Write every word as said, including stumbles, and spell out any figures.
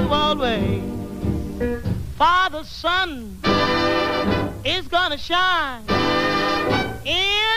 move always. For the sun is gonna shine in